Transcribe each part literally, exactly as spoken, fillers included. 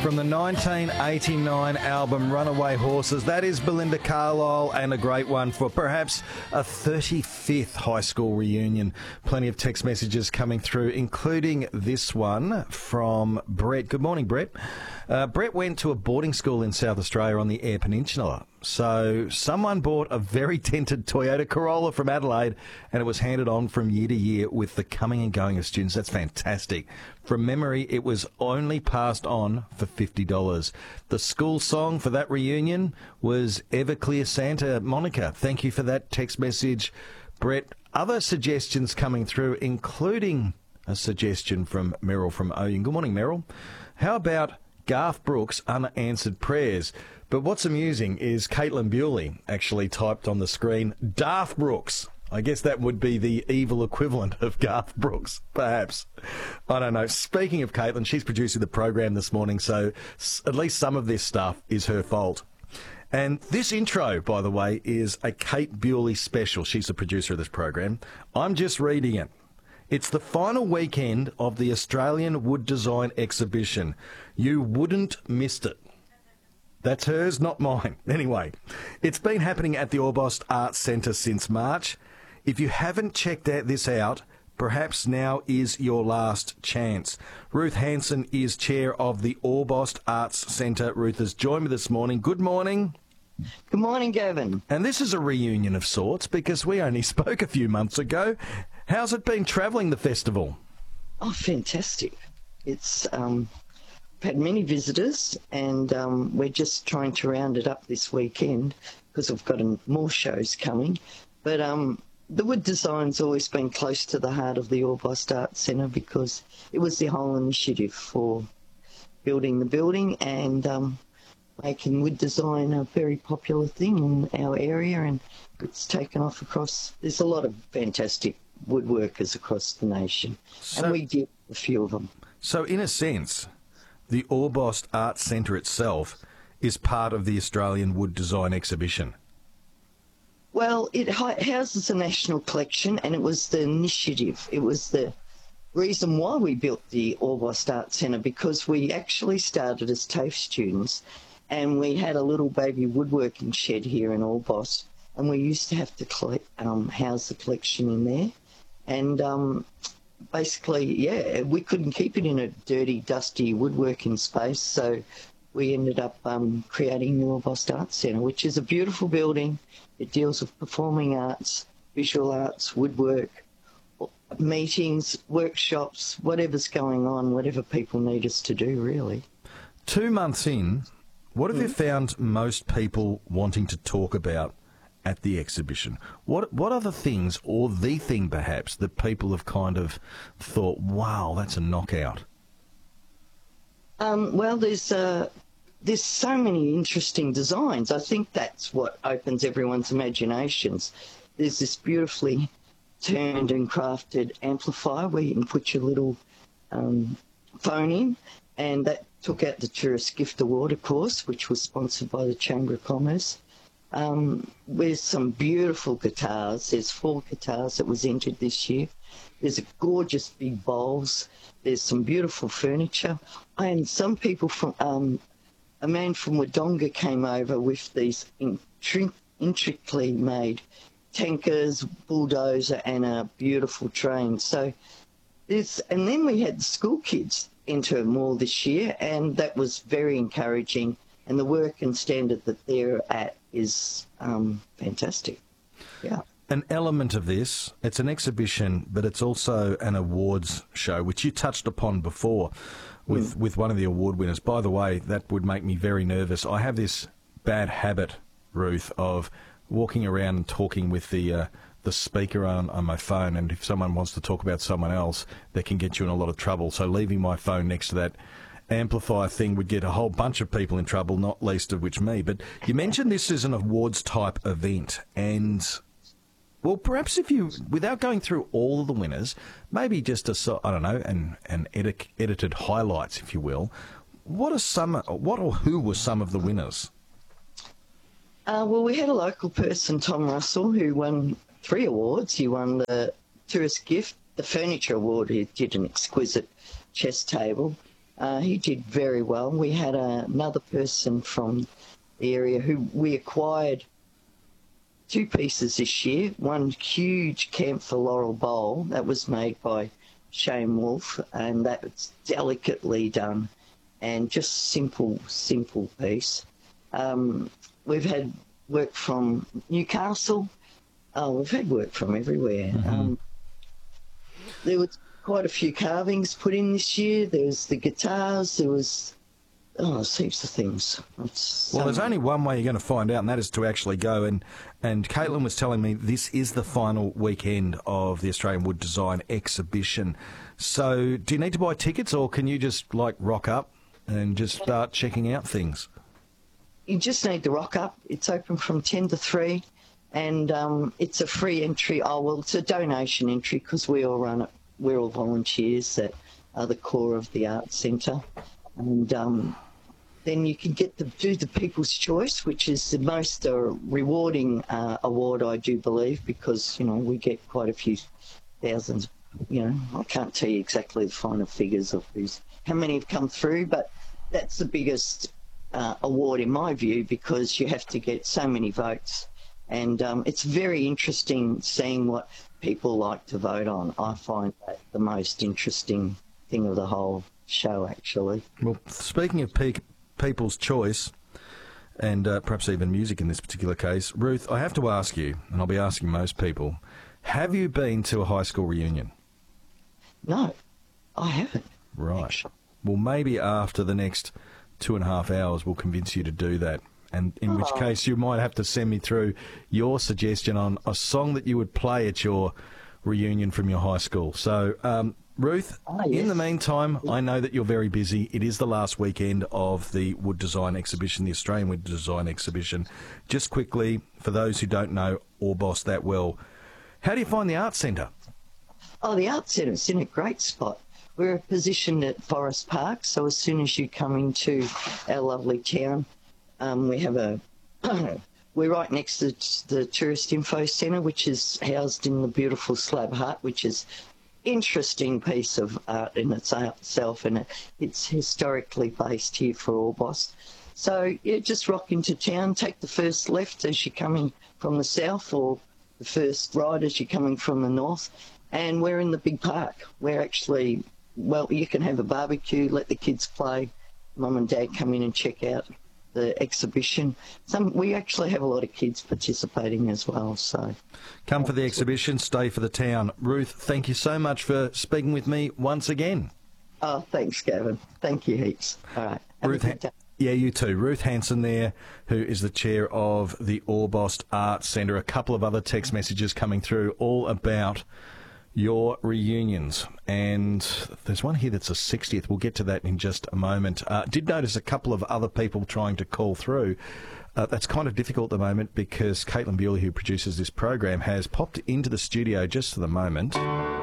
from the nineteen eighty-nine album Runaway Horses. That is Belinda Carlisle, and a great one for perhaps a thirty-fifth high school reunion. Plenty of text messages coming through, including this one from Brett. Good morning, Brett. Uh, Brett went to a boarding school in South Australia on the Eyre Peninsula. So someone bought a very dented Toyota Corolla from Adelaide, and it was handed on from year to year with the coming and going of students. That's fantastic. From memory, it was only passed on for fifty dollars. The school song for that reunion was Everclear Santa. Monica, thank you for that text message. Brett, other suggestions coming through, including a suggestion from Meryl from Oyen. Good morning, Meryl. How about Garth Brooks' Unanswered Prayers? But what's amusing is Caitlin Bewley actually typed on the screen, Darth Brooks. I guess that would be the evil equivalent of Garth Brooks, perhaps. I don't know. Speaking of Caitlin, she's producing the program this morning, so at least some of this stuff is her fault. And this intro, by the way, is a Kate Bewley special. She's the producer of this program. I'm just reading it. It's the final weekend of the Australian Wood Design Exhibition. You wouldn't missed it. That's hers, not mine. Anyway, it's been happening at the Orbost Arts Centre since March. If you haven't checked out this out, perhaps now is your last chance. Ruth Hanson is chair of the Orbost Arts Centre. Ruth has joined me this morning. Good morning. Good morning, Gavin. And this is a reunion of sorts because we only spoke a few months ago. How's it been travelling the festival? Oh, fantastic. It's um, had many visitors, and um, we're just trying to round it up this weekend because we've got um, more shows coming. But um, the wood design's always been close to the heart of the Orbost Arts Centre because it was the whole initiative for building the building and um, making wood design a very popular thing in our area, and it's taken off across. There's a lot of fantastic woodworkers across the nation, so, and we did a few of them. So in a sense, the Orbost Arts Centre itself is part of the Australian Wood Design Exhibition. Well, it houses a national collection, and it was the initiative. It was the reason why we built the Orbost Arts Centre, because we actually started as TAFE students, and we had a little baby woodworking shed here in Orbost, and we used to have to collect, um, house the collection in there. And um, basically, yeah, we couldn't keep it in a dirty, dusty woodworking space, so we ended up um, creating the Orbost Arts Centre, which is a beautiful building. It deals with performing arts, visual arts, woodwork, meetings, workshops, whatever's going on, whatever people need us to do, really. Two months in, what have mm. you found most people wanting to talk about at the exhibition? What what are the things, or the thing perhaps, that people have kind of thought, wow, that's a knockout? Um, well, there's uh, there's so many interesting designs. I think that's what opens everyone's imaginations. There's this beautifully turned and crafted amplifier where you can put your little um, phone in, and that took out the Tourist Gift Award, of course, which was sponsored by the Chamber of Commerce. Um, with some beautiful guitars. There's four guitars that was entered this year. There's a gorgeous big bowls. There's some beautiful furniture. And some people from, um, a man from Wodonga came over with these intri- intricately made tankers, bulldozer, and a beautiful train. So there's, and then we had the school kids enter more this year, and that was very encouraging. And the work and standard that they're at is um, fantastic. Yeah. An element of this, it's an exhibition, but it's also an awards show, which you touched upon before with, mm. with one of the award winners. By the way, that would make me very nervous. I have this bad habit, Ruth, of walking around and talking with the uh, the speaker on, on my phone, and if someone wants to talk about someone else, that can get you in a lot of trouble. So leaving my phone next to that amplifier thing would get a whole bunch of people in trouble, not least of which me. But you mentioned this is an awards type event, and well, perhaps if you, without going through all of the winners, maybe just a, I don't know, an an edit, edited highlights, if you will. What are some? What or who were some of the winners? Uh, well, we had a local person, Tom Russell, who won three awards. He won the Tourist Gift, the Furniture Award. He did an exquisite chess table. Uh, he did very well. We had a, another person from the area who we acquired two pieces this year. One huge camphor laurel bowl that was made by Shane Wolf, and that's delicately done and just simple, simple piece. Um, we've had work from Newcastle. Oh, we've had work from everywhere. Mm-hmm. Um, there was quite a few carvings put in this year. There was the guitars. There was, oh, there's heaps of things. It's, well, um, there's only one way you're going to find out, and that is to actually go. And, and Caitlin was telling me this is the final weekend of the Australian Wood Design exhibition. So do you need to buy tickets, or can you just, like, rock up and just start checking out things? You just need to rock up. It's open from ten to three, and um, it's a free entry. Oh, well, it's a donation entry because we all run it. We're all volunteers that are the core of the Arts Centre. And um, then you can get to do the People's Choice, which is the most uh, rewarding uh, award, I do believe, because, you know, we get quite a few thousands. You know, I can't tell you exactly the final figures of who's, how many have come through, but that's the biggest uh, award in my view, because you have to get so many votes. And um, it's very interesting seeing what people like to vote on. I find that the most interesting thing of the whole show, actually. Well, speaking of pe- People's Choice, and uh, perhaps even music in this particular case, Ruth, I have to ask you, and I'll be asking most people, have you been to a high school reunion? No, I haven't. Right. Actually. Well, maybe after the next two and a half hours we'll convince you to do that. And in oh. which case you might have to send me through your suggestion on a song that you would play at your reunion from your high school. So, um, Ruth, oh, yes. in the meantime, I know that you're very busy. It is the last weekend of the Wood Design Exhibition, the Australian Wood Design Exhibition. Just quickly, for those who don't know Orbost that well, how do you find the Arts Centre? Oh, the Arts Centre's in a great spot. We're positioned at Forest Park, so as soon as you come into our lovely town, um, we have a... we're right next to the Tourist Info Centre, which is housed in the beautiful slab hut, which is interesting piece of art in itself, and it's historically based here for Orbost. So, yeah, just rock into town, take the first left as you're coming from the south, or the first right as you're coming from the north, and we're in the big park. We're actually, well, you can have a barbecue, let the kids play, mum and dad come in and check out the exhibition. Some we actually have a lot of kids participating as well. So come for the exhibition, stay for the town. Ruth, thank you so much for speaking with me once again. Oh, thanks, Gavin. Thank you heaps. All right. Have Ruth, ha- yeah, you too. Ruth Hanson there, who is the chair of the Orbost Arts Centre. A couple of other text messages coming through all about your reunions, and there's one here that's a sixtieth. We'll get to that in just a moment. Uh, did notice a couple of other people trying to call through. Uh, that's kind of difficult at the moment because Caitlin Bewley, who produces this program, has popped into the studio just for the moment.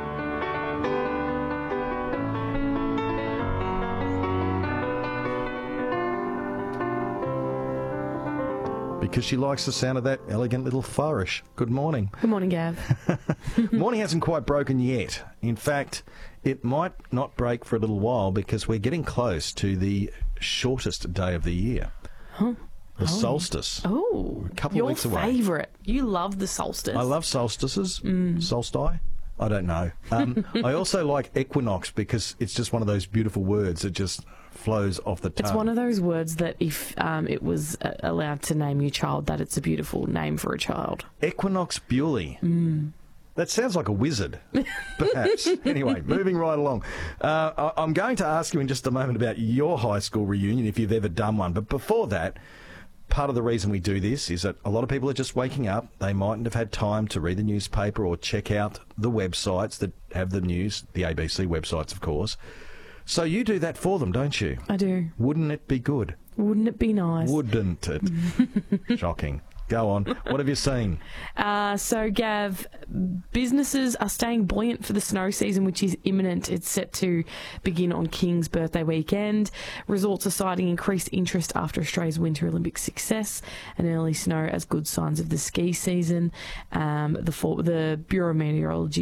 Because she likes the sound of that elegant little flourish. Good morning. Good morning, Gav. Morning hasn't quite broken yet. In fact, it might not break for a little while because we're getting close to the shortest day of the year. Huh? The oh. solstice. Oh, a couple your of weeks away. favourite. You love the solstice. I love solstices. Mm. Solstice? I don't know. Um, I also like equinox because it's just one of those beautiful words that just flows off the tongue. It's one of those words that if um, it was uh, allowed to name your child, that it's a beautiful name for a child. Equinox Bewley. Mm. That sounds like a wizard, perhaps. Anyway, moving right along. Uh, I- I'm going to ask you in just a moment about your high school reunion, if you've ever done one. But before that, part of the reason we do this is that a lot of people are just waking up. They mightn't have had time to read the newspaper or check out the websites that have the news, the A B C websites, of course. So you do that for them, don't you? I do. Wouldn't it be good? Wouldn't it be nice? Wouldn't it? Shocking. Go on. What have you seen? Uh, so, Gav, businesses are staying buoyant for the snow season, which is imminent. It's set to begin on King's birthday weekend. Resorts are citing increased interest after Australia's Winter Olympics success and early snow as good signs of the ski season. Um, the, for- the Bureau of Meteorology